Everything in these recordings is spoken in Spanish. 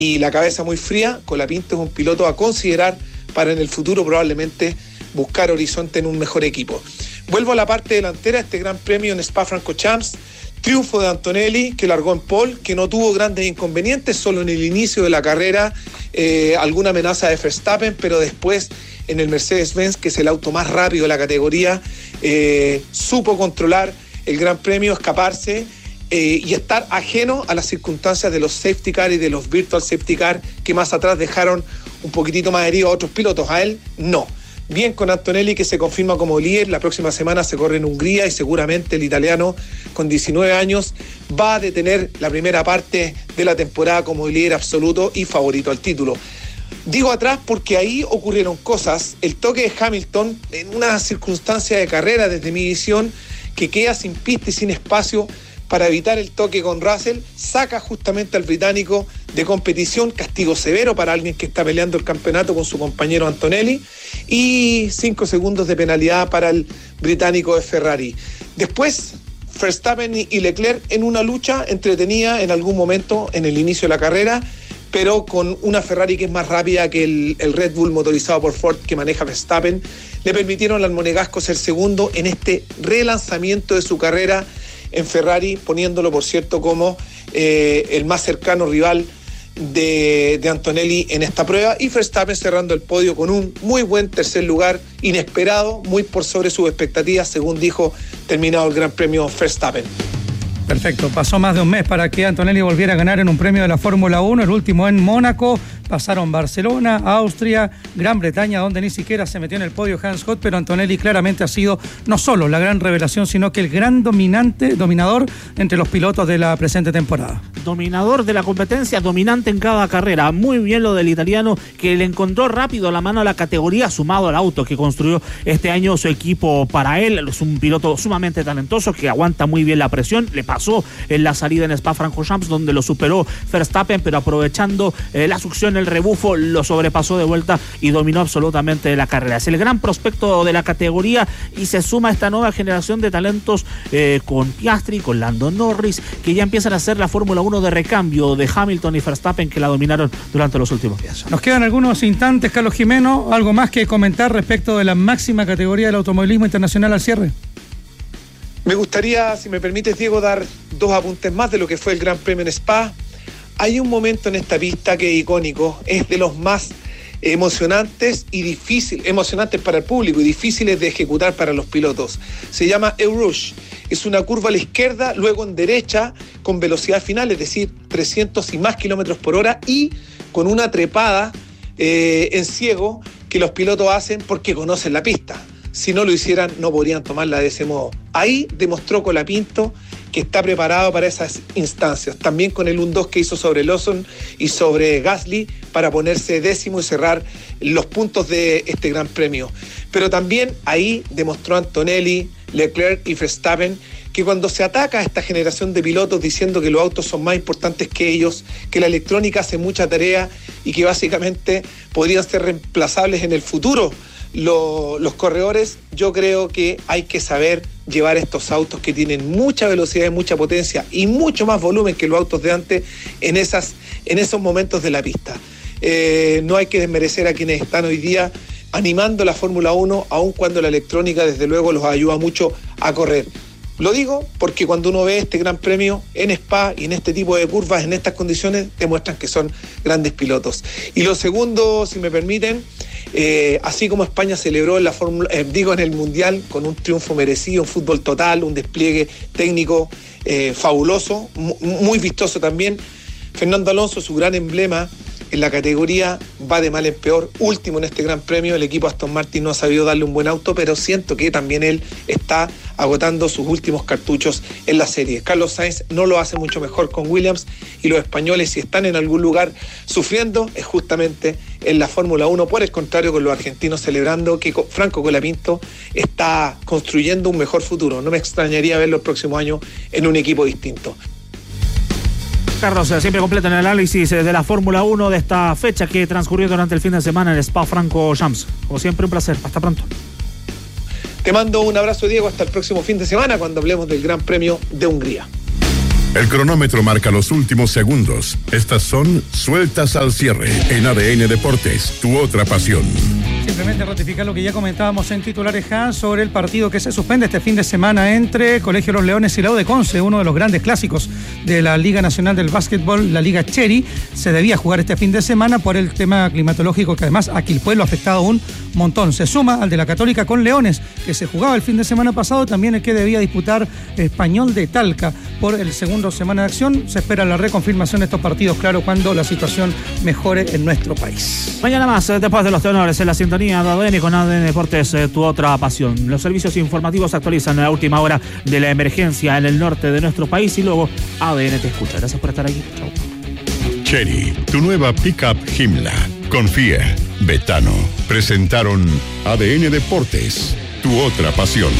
y la cabeza muy fría. Colapinto es un piloto a considerar para en el futuro probablemente buscar horizonte en un mejor equipo. Vuelvo a la parte delantera, este gran premio en Spa-Francorchamps. Triunfo de Antonelli, que largó en pole, que no tuvo grandes inconvenientes, solo en el inicio de la carrera alguna amenaza de Verstappen, pero después en el Mercedes-Benz, que es el auto más rápido de la categoría, supo controlar el gran premio, escaparse y estar ajeno a las circunstancias de los safety car y de los virtual safety car que más atrás dejaron un poquitito más heridos a otros pilotos. A él no. Bien con Antonelli, que se confirma como líder. La próxima semana se corre en Hungría y seguramente el italiano con 19 años va a detener la primera parte de la temporada como líder absoluto y favorito al título. Digo atrás porque ahí ocurrieron cosas. El toque de Hamilton en una circunstancia de carrera, desde mi visión, que queda sin pista y sin espacio para evitar el toque con Russell, saca justamente al británico de competición, castigo severo para alguien que está peleando el campeonato con su compañero Antonelli, y 5 segundos de penalidad para el británico de Ferrari. Después, Verstappen y Leclerc en una lucha entretenida en algún momento en el inicio de la carrera, pero con una Ferrari que es más rápida que el Red Bull motorizado por Ford que maneja Verstappen, le permitieron al monegasco ser segundo en este relanzamiento de su carrera en Ferrari, poniéndolo, por cierto, como el más cercano rival de Antonelli en esta prueba, y Verstappen cerrando el podio con un muy buen tercer lugar, inesperado, muy por sobre sus expectativas, según dijo terminado el Gran Premio Verstappen. Perfecto, pasó más de un mes para que Antonelli volviera a ganar en un premio de la Fórmula 1, el último en Mónaco. Pasaron Barcelona, Austria, Gran Bretaña, donde ni siquiera se metió en el podio Hans Hott, pero Antonelli claramente ha sido no solo la gran revelación, sino que el gran dominador entre los pilotos de la presente temporada. Dominador de la competencia, dominante en cada carrera. Muy bien lo del italiano, que le encontró rápido la mano a la categoría, sumado al auto que construyó este año su equipo para él. Es un piloto sumamente talentoso que aguanta muy bien la presión. Le pasó en la salida en Spa-Francorchamps, donde lo superó Verstappen, pero aprovechando la succión, el rebufo, lo sobrepasó de vuelta y dominó absolutamente la carrera. Es el gran prospecto de la categoría y se suma a esta nueva generación de talentos con Piastri, con Lando Norris, que ya empiezan a hacer la Fórmula 1 de recambio de Hamilton y Verstappen, que la dominaron durante los últimos días. Nos quedan algunos instantes, Carlos Jimeno. ¿Algo más que comentar respecto de la máxima categoría del automovilismo internacional al cierre? Me gustaría, si me permites, Diego, dar 2 apuntes más de lo que fue el Gran Premio en Spa. Hay un momento en esta pista que es icónico, es de los más emocionantes para el público y difíciles de ejecutar para los pilotos. Se llama Eau-Rouge. Es una curva a la izquierda, luego en derecha, con velocidad final, es decir, 300 y más kilómetros por hora, y con una trepada en ciego que los pilotos hacen porque conocen la pista. Si no lo hicieran, no podrían tomarla de ese modo. Ahí demostró Colapinto que está preparado para esas instancias. También con el 1-2 que hizo sobre Lawson y sobre Gasly para ponerse décimo y cerrar los puntos de este Gran Premio. Pero también ahí demostró Antonelli, Leclerc y Verstappen que cuando se ataca a esta generación de pilotos diciendo que los autos son más importantes que ellos, que la electrónica hace mucha tarea y que básicamente podrían ser reemplazables en el futuro los corredores, yo creo que hay que saber llevar estos autos que tienen mucha velocidad y mucha potencia y mucho más volumen que los autos de antes en esos momentos de la pista. No hay que desmerecer a quienes están hoy día animando la Fórmula 1, aun cuando la electrónica desde luego los ayuda mucho a correr. Lo digo porque cuando uno ve este Gran Premio en Spa y en este tipo de curvas, en estas condiciones, demuestran que son grandes pilotos. Y lo segundo, si me permiten, así como España celebró en en el Mundial con un triunfo merecido, un fútbol total, un despliegue técnico fabuloso, muy vistoso también, Fernando Alonso, su gran emblema en la categoría, va de mal en peor, último en este Gran Premio. El equipo Aston Martin no ha sabido darle un buen auto, pero siento que también él está agotando sus últimos cartuchos en la serie. Carlos Sainz no lo hace mucho mejor con Williams, y los españoles, si están en algún lugar sufriendo, es justamente en la Fórmula 1, por el contrario, con los argentinos celebrando que Franco Colapinto está construyendo un mejor futuro. No me extrañaría verlo el próximo año en un equipo distinto. Carlos, siempre completo en el análisis de la Fórmula 1 de esta fecha que transcurrió durante el fin de semana en el Spa-Francorchamps. Como siempre, un placer. Hasta pronto. Te mando un abrazo, Diego. Hasta el próximo fin de semana cuando hablemos del Gran Premio de Hungría. El cronómetro marca los últimos segundos. Estas son sueltas al cierre en ADN Deportes, tu otra pasión. Simplemente ratificar lo que ya comentábamos en titulares, Hans, sobre el partido que se suspende este fin de semana entre Colegio Los Leones y la U de Conce, uno de los grandes clásicos de la Liga Nacional del Básquetbol, la Liga Cherry. Se debía jugar este fin de semana por el tema climatológico, que además a Quilpué lo ha afectado un montón. Se suma al de la Católica con Leones, que se jugaba el fin de semana pasado, también el que debía disputar Español de Talca por el segundo semana de acción. Se espera la reconfirmación de estos partidos, claro, cuando la situación mejore en nuestro país. Mañana más, después de los tenores, en la sintonía de ADN con ADN Deportes, tu otra pasión. Los servicios informativos actualizan en la última hora de la emergencia en el norte de nuestro país y luego ADN te escucha. Gracias por estar aquí. Chau. Cherry, tu nueva pickup Himla. Confía, Betano. Presentaron ADN Deportes, tu otra pasión.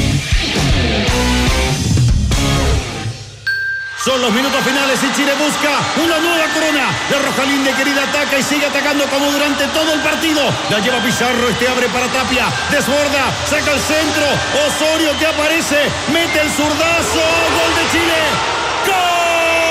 Son los minutos finales y Chile busca una nueva corona. La Rojalinde querida ataca y sigue atacando como durante todo el partido. La lleva Pizarro, abre para Tapia, desborda, saca el centro. Osorio que aparece, mete el zurdazo. Gol de Chile. ¡Gol!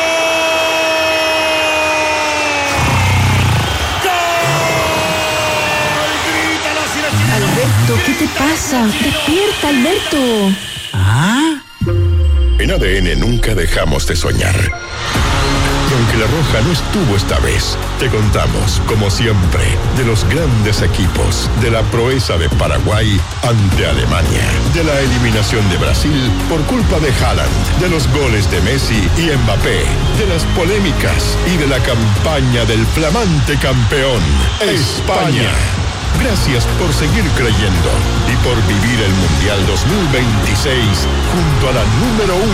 ¡Grita la selección! Alberto, ¿qué te pasa? Despierta, Alberto. ¿Ah? En ADN nunca dejamos de soñar. Y aunque la Roja no estuvo esta vez, te contamos, como siempre, de los grandes equipos, de la proeza de Paraguay ante Alemania, de la eliminación de Brasil por culpa de Haaland, de los goles de Messi y Mbappé, de las polémicas y de la campaña del flamante campeón, España. Gracias por seguir creyendo y por vivir el Mundial 2026 junto a la número 1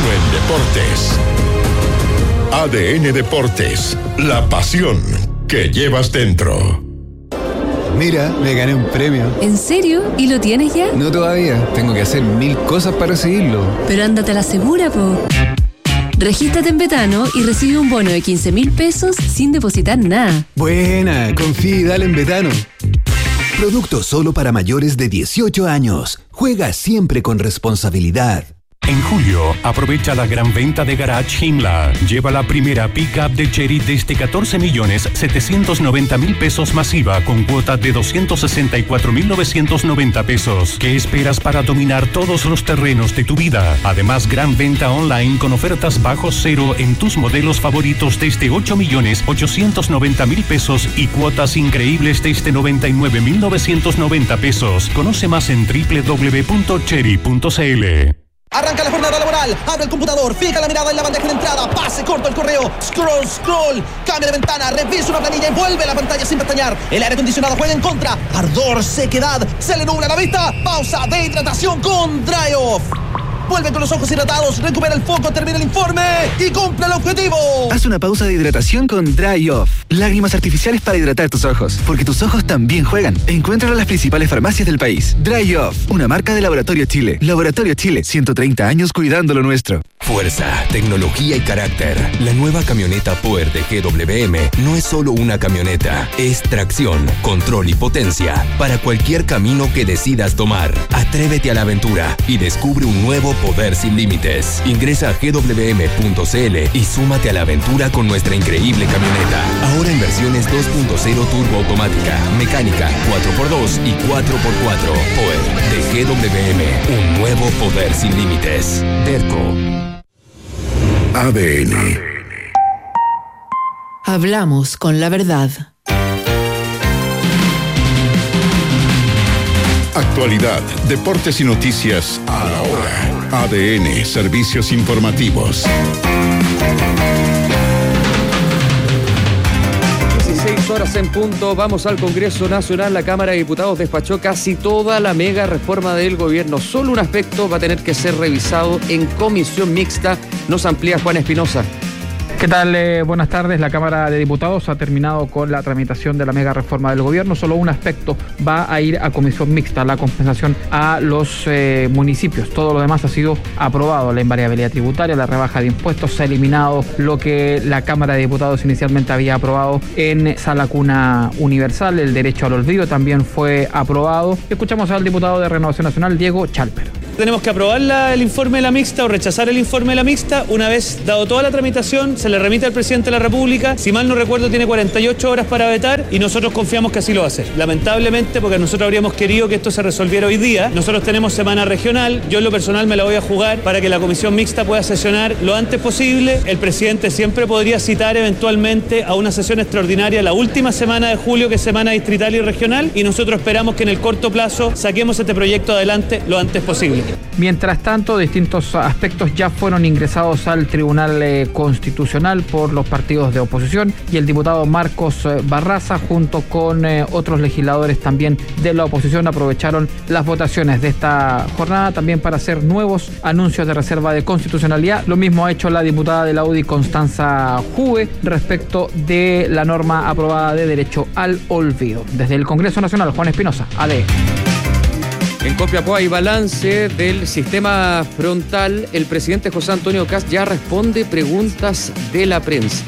en deportes. ADN Deportes, la pasión que llevas dentro. Mira, me gané un premio. ¿En serio? ¿Y lo tienes ya? No todavía, tengo que hacer 1000 cosas para recibirlo. Pero ándate a la segura, po. Regístrate en Betano y recibe un bono de 15.000 pesos sin depositar nada. Buena, confía y dale en Betano. Producto solo para mayores de 18 años. Juega siempre con responsabilidad. En julio, aprovecha la gran venta de Garage Himla. Lleva la primera pick-up de Cherry desde 14.790.000 pesos masiva con cuota de 264.990 pesos. ¿Qué esperas para dominar todos los terrenos de tu vida? Además, gran venta online con ofertas bajo cero en tus modelos favoritos desde 8.890.000 pesos y cuotas increíbles desde 99.990 pesos. Conoce más en www.cherry.cl. Arranca la jornada laboral, abre el computador, fija la mirada en la bandeja de entrada, pase corto el correo, scroll, cambia de ventana, revisa una planilla y vuelve a la pantalla sin pestañear. El aire acondicionado juega en contra, ardor, sequedad, se le nubla la vista, pausa de hidratación con Dry Off. Vuelve con los ojos hidratados, recupera el foco, termina el informe y cumple el objetivo. Haz una pausa de hidratación con Dry Off. Lágrimas artificiales para hidratar tus ojos, porque tus ojos también juegan. Encuéntralo en las principales farmacias del país. Dry Off, una marca de Laboratorio Chile. Laboratorio Chile, 130 años cuidando lo nuestro. Fuerza, tecnología y carácter. La nueva camioneta Power de GWM no es solo una camioneta, es tracción, control y potencia para cualquier camino que decidas tomar. Atrévete a la aventura y descubre un nuevo poder sin límites. Ingresa a gwm.cl y súmate a la aventura con nuestra increíble camioneta. Ahora en versiones 2.0 turbo automática, mecánica, 4x2 y 4x4. Power de GWM, un nuevo poder sin límites. Derco. ADN. Hablamos con la verdad. Actualidad, deportes y noticias a la hora. ADN, servicios informativos. 16 horas en punto, vamos al Congreso Nacional. La Cámara de Diputados despachó casi toda la mega reforma del gobierno. Solo un aspecto va a tener que ser revisado en comisión mixta. Nos amplía Juan Espinosa. ¿Qué tal? Buenas tardes. La Cámara de Diputados ha terminado con la tramitación de la mega reforma del gobierno. Solo un aspecto va a ir a comisión mixta, la compensación a los municipios. Todo lo demás ha sido aprobado. La invariabilidad tributaria, la rebaja de impuestos, se ha eliminado lo que la Cámara de Diputados inicialmente había aprobado en Sala Cuna Universal. El derecho al olvido también fue aprobado. Escuchamos al diputado de Renovación Nacional, Diego Chalper. Tenemos que aprobar el informe de la mixta o rechazar el informe de la mixta. Una vez dado toda la tramitación, se le remite al presidente de la República. Si mal no recuerdo, tiene 48 horas para vetar y nosotros confiamos que así lo va a hacer. Lamentablemente, porque nosotros habríamos querido que esto se resolviera hoy día. Nosotros tenemos semana regional. Yo en lo personal me la voy a jugar para que la comisión mixta pueda sesionar lo antes posible. El presidente siempre podría citar eventualmente a una sesión extraordinaria la última semana de julio, que es semana distrital y regional, y nosotros esperamos que en el corto plazo saquemos este proyecto adelante lo antes posible. Mientras tanto, distintos aspectos ya fueron ingresados al Tribunal Constitucional por los partidos de oposición y el diputado Marcos Barraza, junto con otros legisladores también de la oposición, aprovecharon las votaciones de esta jornada también para hacer nuevos anuncios de reserva de constitucionalidad. Lo mismo ha hecho la diputada de la UDI, Constanza Juve, respecto de la norma aprobada de derecho al olvido. Desde el Congreso Nacional, Juan Espinosa, AD. En Copiapó hay balance del sistema frontal. El presidente José Antonio Kast ya responde preguntas de la prensa.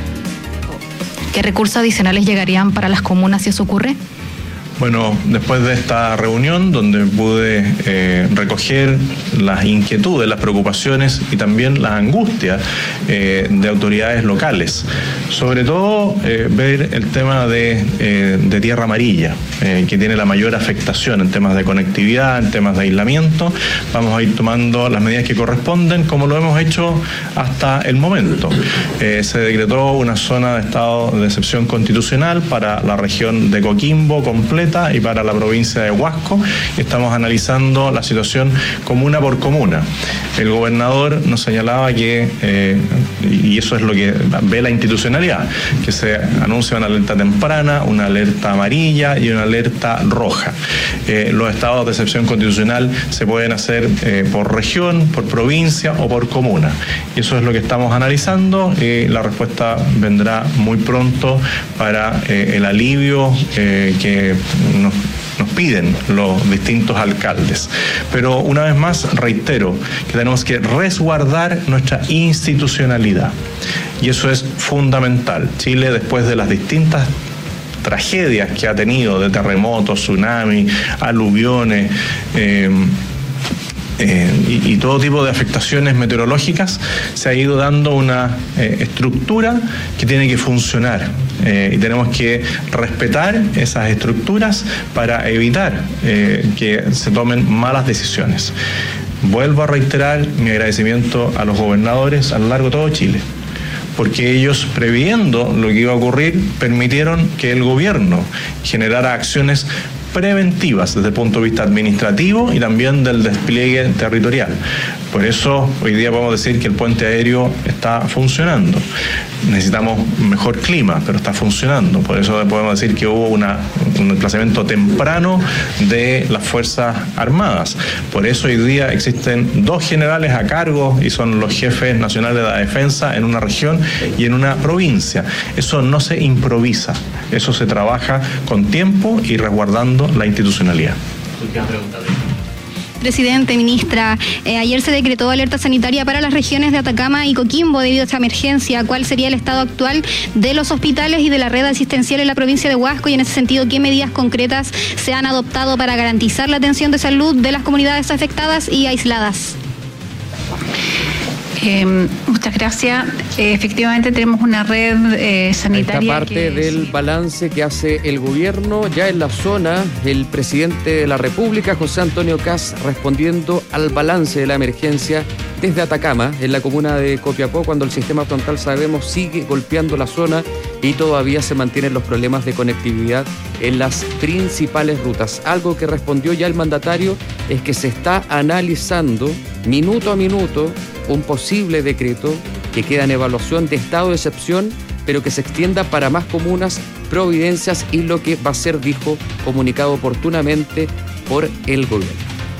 ¿Qué recursos adicionales llegarían para las comunas si eso ocurre? Bueno, después de esta reunión donde pude recoger las inquietudes, las preocupaciones y también las angustias de autoridades locales, sobre todo ver el tema de Tierra Amarilla, que tiene la mayor afectación en temas de conectividad, en temas de aislamiento. Vamos a ir tomando las medidas que corresponden, como lo hemos hecho hasta el momento. Se decretó una zona de estado de excepción constitucional para la región de Coquimbo completa y para la provincia de Huasco. Estamos analizando la situación comuna por comuna. El gobernador nos señalaba que, y eso es lo que ve la institucionalidad, que se anuncia una alerta temprana, una alerta amarilla y una alerta roja. Los estados de excepción constitucional se pueden hacer por región, por provincia o por comuna. Y eso es lo que estamos analizando. La respuesta vendrá muy pronto para el alivio que nos piden los distintos alcaldes. Pero una vez más reitero que tenemos que resguardar nuestra institucionalidad y eso es fundamental. Chile, después de las distintas tragedias que ha tenido de terremotos, tsunamis, aluviones, y todo tipo de afectaciones meteorológicas, se ha ido dando una estructura que tiene que funcionar y tenemos que respetar esas estructuras para evitar que se tomen malas decisiones. Vuelvo a reiterar mi agradecimiento a los gobernadores a lo largo de todo Chile, porque ellos, previendo lo que iba a ocurrir, permitieron que el gobierno generara acciones preventivas desde el punto de vista administrativo y también del despliegue territorial. Por eso hoy día podemos decir que el puente aéreo está funcionando. Necesitamos mejor clima, pero está funcionando. Por eso podemos decir que hubo un desplazamiento temprano de las Fuerzas Armadas. Por eso hoy día existen 2 generales a cargo y son los jefes nacionales de la defensa en una región y en una provincia. Eso no se improvisa, eso se trabaja con tiempo y resguardando la institucionalidad. Última pregunta. Presidente, ministra, ayer se decretó alerta sanitaria para las regiones de Atacama y Coquimbo debido a esta emergencia. ¿Cuál sería el estado actual de los hospitales y de la red asistencial en la provincia de Huasco? Y en ese sentido, ¿qué medidas concretas se han adoptado para garantizar la atención de salud de las comunidades afectadas y aisladas? Muchas gracias. Efectivamente tenemos una red sanitaria. Esta parte del balance que hace el gobierno ya en la zona, el presidente de la República, José Antonio Kast, respondiendo al balance de la emergencia desde Atacama, en la comuna de Copiapó, cuando el sistema frontal, sabemos, sigue golpeando la zona y todavía se mantienen los problemas de conectividad en las principales rutas. Algo que respondió ya el mandatario es que se está analizando minuto a minuto un posible decreto que queda en evaluación de estado de excepción, pero que se extienda para más comunas, providencias y lo que va a ser, dijo, comunicado oportunamente por el gobierno.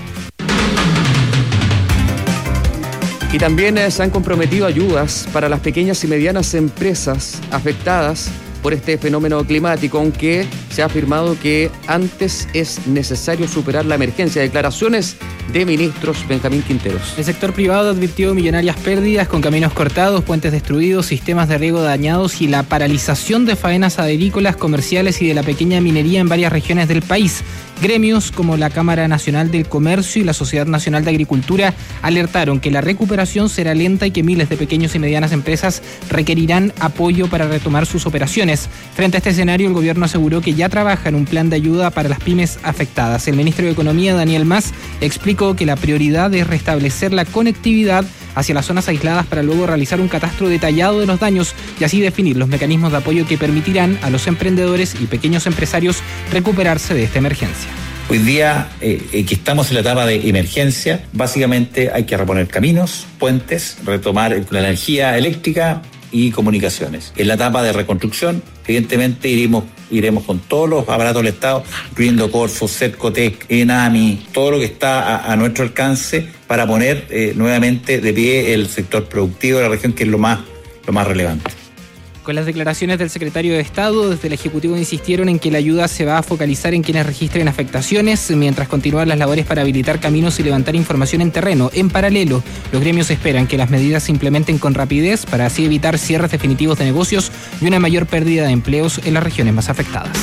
Y también se han comprometido ayudas para las pequeñas y medianas empresas afectadas por este fenómeno climático, aunque se ha afirmado que antes es necesario superar la emergencia. Declaraciones de ministros Benjamín Quinteros. El sector privado advirtió millonarias pérdidas con caminos cortados, puentes destruidos, sistemas de riego dañados y la paralización de faenas agrícolas, comerciales y de la pequeña minería en varias regiones del país. Gremios como la Cámara Nacional del Comercio y la Sociedad Nacional de Agricultura alertaron que la recuperación será lenta y que miles de pequeños y medianas empresas requerirán apoyo para retomar sus operaciones. Frente a este escenario, el gobierno aseguró que ya trabaja en un plan de ayuda para las pymes afectadas. El ministro de Economía, Daniel Mas, explicó que la prioridad es restablecer la conectividad hacia las zonas aisladas para luego realizar un catastro detallado de los daños y así definir los mecanismos de apoyo que permitirán a los emprendedores y pequeños empresarios recuperarse de esta emergencia. Hoy día que estamos en la etapa de emergencia, básicamente hay que reponer caminos, puentes, retomar la energía eléctrica y comunicaciones. En la etapa de reconstrucción, evidentemente iremos con todos los aparatos del Estado, incluyendo Corfo, Cercotec, Enami, todo lo que está a nuestro alcance para poner nuevamente de pie el sector productivo de la región, que es lo más relevante. Con las declaraciones del secretario de Estado, desde el Ejecutivo insistieron en que la ayuda se va a focalizar en quienes registren afectaciones, mientras continúan las labores para habilitar caminos y levantar información en terreno. En paralelo, los gremios esperan que las medidas se implementen con rapidez para así evitar cierres definitivos de negocios y una mayor pérdida de empleos en las regiones más afectadas.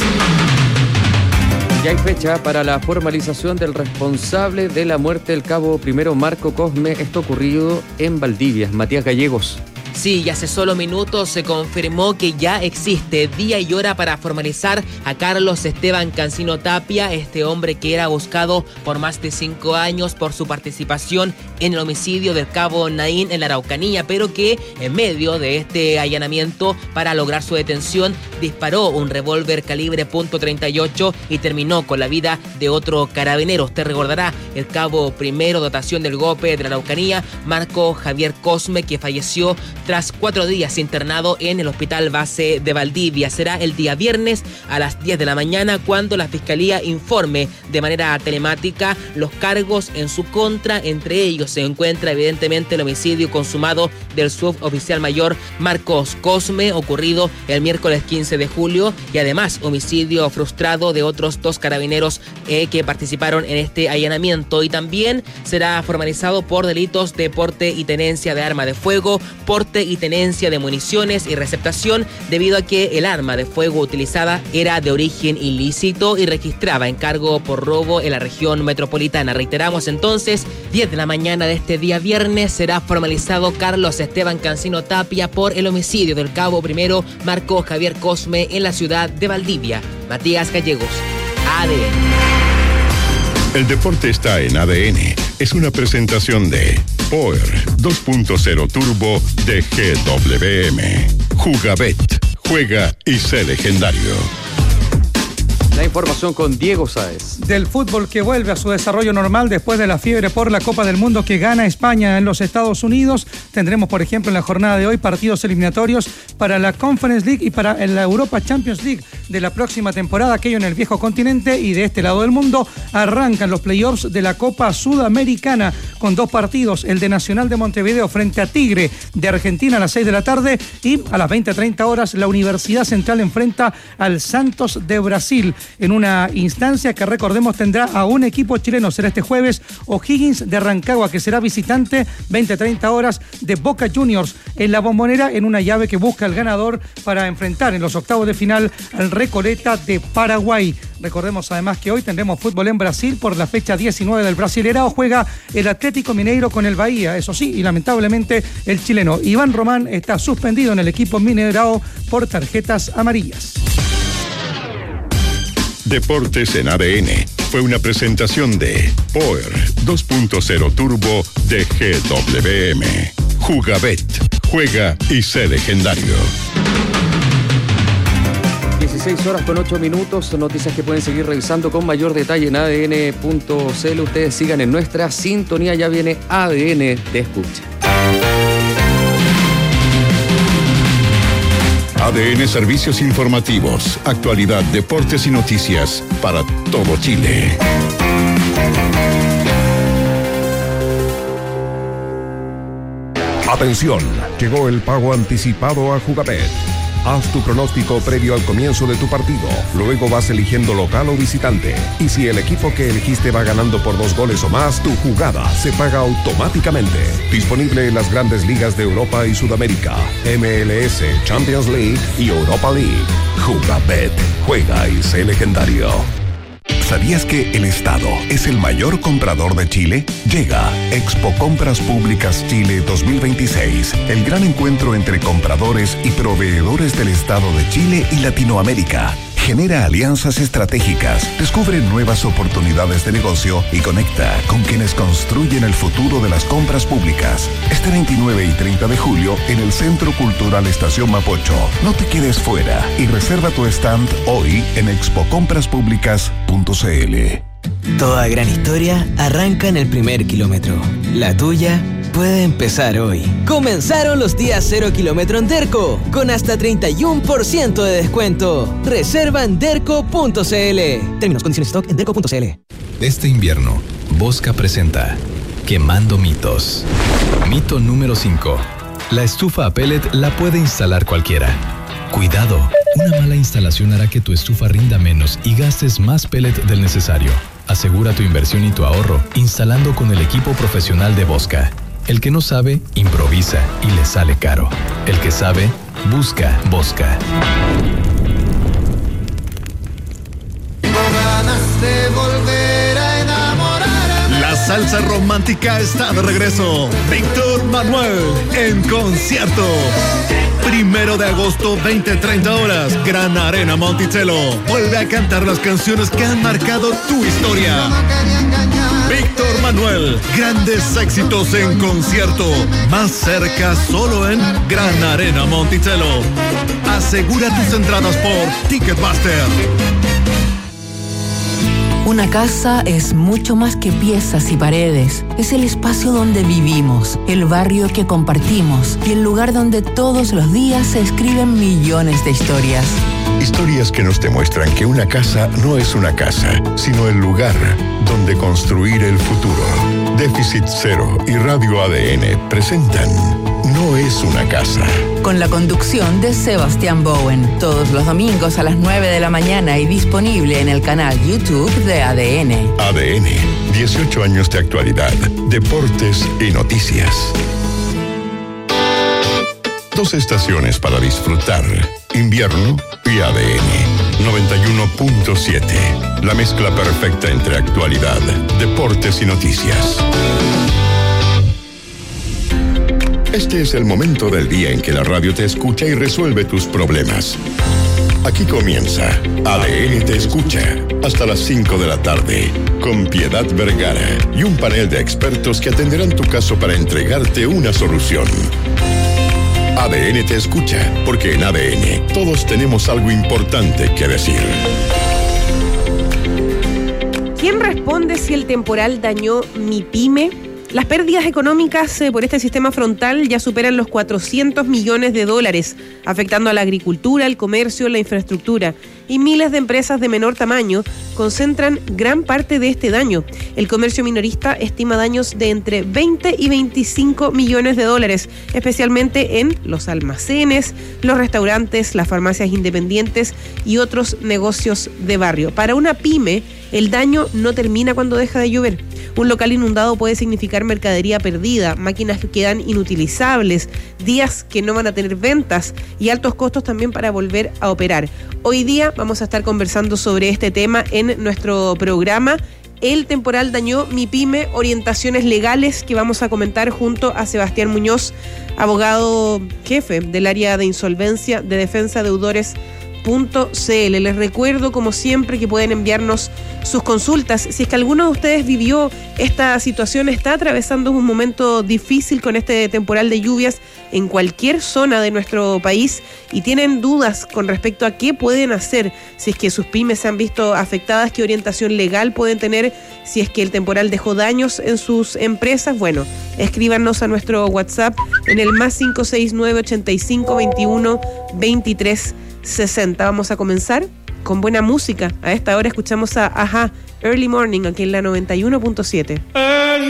Ya hay fecha para la formalización del responsable de la muerte del cabo primero Marco Cosme, esto ocurrido en Valdivia. Matías Gallegos. Sí, y hace solo minutos se confirmó que ya existe día y hora para formalizar a Carlos Esteban Cancino Tapia, este hombre que era buscado por más de 5 años por su participación en el homicidio del cabo Naín en la Araucanía, pero que en medio de este allanamiento para lograr su detención disparó un revólver calibre .38 y terminó con la vida de otro carabinero. Usted recordará el cabo primero dotación del GOPE de la Araucanía, Marco Javier Cosme, que falleció tras 4 días internado en el Hospital Base de Valdivia. Será el día viernes a las 10 de la mañana cuando la Fiscalía informe de manera telemática los cargos en su contra. Entre ellos se encuentra evidentemente el homicidio consumado del suboficial mayor Marcos Cosme, ocurrido el miércoles 15 de julio, y además homicidio frustrado de otros 2 carabineros que participaron en este allanamiento. Y también será formalizado por delitos de porte y tenencia de arma de fuego, porte y tenencia de municiones y receptación, debido a que el arma de fuego utilizada era de origen ilícito y registraba encargo por robo en la región metropolitana. Reiteramos entonces, 10 de la mañana de este día viernes será formalizado Carlos Esteban Cancino Tapia por el homicidio del cabo primero Marco Javier Cosme en la ciudad de Valdivia. Matías Gallegos, ADN. El deporte está en ADN. Es una presentación de Power 2.0 Turbo de GWM. Jugabet. Juega y sé legendario. La información con Diego Sáez. Del fútbol que vuelve a su desarrollo normal después de la fiebre por la Copa del Mundo que gana España en los Estados Unidos. Tendremos, por ejemplo, en la jornada de hoy partidos eliminatorios para la Conference League y para la Europa Champions League de la próxima temporada, aquello en el viejo continente, y de este lado del mundo arrancan los playoffs de la Copa Sudamericana con 2 partidos, el de Nacional de Montevideo frente a Tigre de Argentina a las 6 de la tarde y a las 20:30 horas la Universidad Central enfrenta al Santos de Brasil en una instancia que, recordemos, tendrá a un equipo chileno. Será este jueves O'Higgins de Rancagua, que será visitante 20:30 horas de Boca Juniors en la Bombonera, en una llave que busca el ganador para enfrentar en los octavos de final al Recoleta de Paraguay. Recordemos además que hoy tendremos fútbol en Brasil por la fecha 19 del Brasileirao. Juega el Atlético Mineiro con el Bahía, eso sí, y lamentablemente el chileno Iván Román está suspendido en el equipo mineirao por tarjetas amarillas. Deportes en ADN fue una presentación de Power 2.0 Turbo de GWM. Jugabet. Juega y sé legendario. 16 horas con 8 minutos, noticias que pueden seguir revisando con mayor detalle en adn.cl. Ustedes sigan en nuestra sintonía, ya viene ADN Te Escucha. ADN Servicios Informativos, actualidad, deportes y noticias para todo Chile. Atención, llegó el pago anticipado a Jugabet. Haz tu pronóstico previo al comienzo de tu partido. Luego vas eligiendo local o visitante. Y si el equipo que elegiste va ganando por 2 goles o más, tu jugada se paga automáticamente. Disponible en las grandes ligas de Europa y Sudamérica, MLS, Champions League y Europa League. Jugabet. Juega y sé legendario. ¿Sabías que el Estado es el mayor comprador de Chile? Llega Expo Compras Públicas Chile 2026, el gran encuentro entre compradores y proveedores del Estado de Chile y Latinoamérica. Genera alianzas estratégicas, descubre nuevas oportunidades de negocio y conecta con quienes construyen el futuro de las compras públicas. Este 29 y 30 de julio en el Centro Cultural Estación Mapocho. No te quedes fuera y reserva tu stand hoy en expocompraspublicas.cl. Toda gran historia arranca en el primer kilómetro. La tuya puede empezar hoy. Comenzaron los días 0 kilómetro en Derco, con hasta 31% de descuento. Reserva en derco.cl. Términos, condiciones, stock en derco.cl. Este invierno, Bosca presenta Quemando mitos. Mito número 5. La estufa a pellet la puede instalar cualquiera. Cuidado, una mala instalación hará que tu estufa rinda menos y gastes más pellet del necesario. Asegura tu inversión y tu ahorro instalando con el equipo profesional de Bosca. El que no sabe, improvisa y le sale caro. El que sabe, busca Bosca. Tengo ganas de volver a enamorarme. La salsa romántica está de regreso. Víctor Manuel en concierto. 1 de agosto, 20-30 horas, Gran Arena Monticello. Vuelve a cantar las canciones que han marcado tu historia. Víctor Manuel, grandes éxitos en concierto. Más cerca solo en Gran Arena Monticello. Asegura tus entradas por Ticketmaster. Una casa es mucho más que piezas y paredes. Es el espacio donde vivimos, el barrio que compartimos y el lugar donde todos los días se escriben millones de historias. Historias que nos demuestran que una casa no es una casa, sino el lugar donde construir el futuro. Déficit Cero y Radio ADN presentan No es una casa. Con la conducción de Sebastián Bowen, todos los domingos a las 9 de la mañana y disponible en el canal YouTube de ADN. ADN, 18 años de actualidad, deportes y noticias. 2 estaciones para disfrutar, invierno y ADN. 91.7, la mezcla perfecta entre actualidad, deportes y noticias. Este es el momento del día en que la radio te escucha y resuelve tus problemas. Aquí comienza ADN Te Escucha, hasta las 5 de la tarde, con Piedad Vergara y un panel de expertos que atenderán tu caso para entregarte una solución. ADN Te Escucha, porque en ADN todos tenemos algo importante que decir. ¿Quién responde si el temporal dañó mi pyme? Las pérdidas económicas por este sistema frontal ya superan los 400 millones de dólares, afectando a la agricultura, el comercio, la infraestructura, y miles de empresas de menor tamaño concentran gran parte de este daño. El comercio minorista estima daños de entre 20 y 25 millones de dólares, especialmente en los almacenes, los restaurantes, las farmacias independientes y otros negocios de barrio. Para una pyme, el daño no termina cuando deja de llover. Un local inundado puede significar mercadería perdida, máquinas que quedan inutilizables, días que no van a tener ventas y altos costos también para volver a operar. Hoy día vamos a estar conversando sobre este tema en nuestro programa. El temporal dañó mi pyme, orientaciones legales que vamos a comentar junto a Sebastián Muñoz, abogado jefe del área de insolvencia de Defensa Deudores .cl. Les recuerdo, como siempre, que pueden enviarnos sus consultas. Si es que alguno de ustedes vivió esta situación, está atravesando un momento difícil con este temporal de lluvias en cualquier zona de nuestro país y tienen dudas con respecto a qué pueden hacer si es que sus pymes se han visto afectadas, qué orientación legal pueden tener si es que el temporal dejó daños en sus empresas, bueno, escríbanos a nuestro WhatsApp en el +569 85 21 23 60. Vamos a comenzar con buena música. A esta hora escuchamos a Aja, Early Morning, aquí en la 91.7.